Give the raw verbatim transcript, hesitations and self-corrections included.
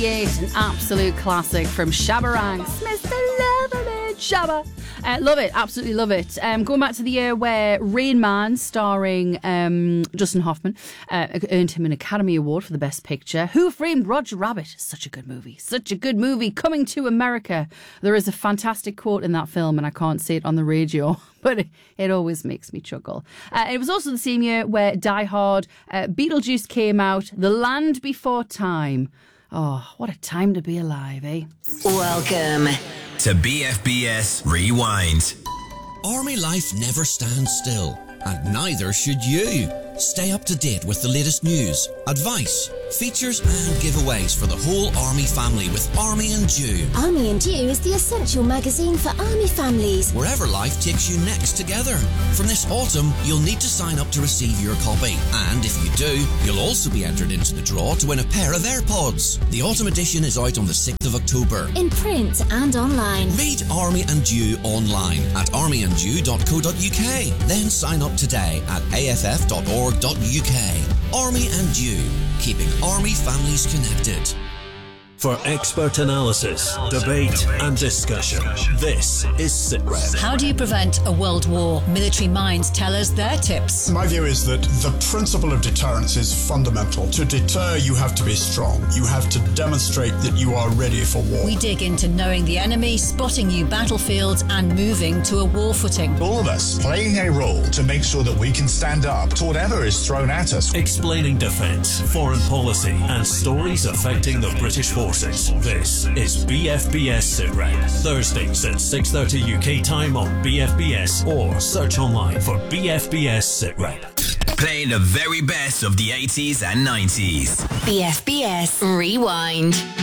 An absolute classic from Shabba Ranks. Mister Loverman Shabba. Uh, love it, absolutely love it. Um, going back to the year where Rain Man, starring um, Dustin Hoffman, uh, earned him an Academy Award for the Best Picture. Who Framed Roger Rabbit? Such a good movie. Such a good movie. Coming to America. There is a fantastic quote in that film, and I can't say it on the radio, but it, it always makes me chuckle. Uh, it was also the same year where Die Hard, uh, Beetlejuice came out, The Land Before Time. Oh, what a time to be alive, eh? Welcome to B F B S Rewind. Army life never stands still, and neither should you. Stay up to date with the latest news, advice, features and giveaways for the whole Army family with Army and Dew. Army and Dew is the essential magazine for Army families. Wherever life takes you next together. From this autumn, you'll need to sign up to receive your copy. And if you do, you'll also be entered into the draw to win a pair of AirPods. The autumn edition is out on the sixth of October. In print and online. Read Army and Dew online at army and dew dot co dot uk. Then sign up today at a f f dot org dot u k. Army and Dew, keeping Army families connected. For expert analysis, debate and discussion, this is SITREP. How do you prevent a world war? Military minds tell us their tips. My view is that the principle of deterrence is fundamental. To deter, you have to be strong. You have to demonstrate that you are ready for war. We dig into knowing the enemy, spotting new battlefields and moving to a war footing. All of us playing a role to make sure that we can stand up to whatever is thrown at us. Explaining defence, foreign policy and stories affecting the British forces. This is B F B S SITREP. Thursdays at six thirty U K time on B F B S or search online for B F B S SITREP. Playing the very best of the eighties and nineties. B F B S Rewind.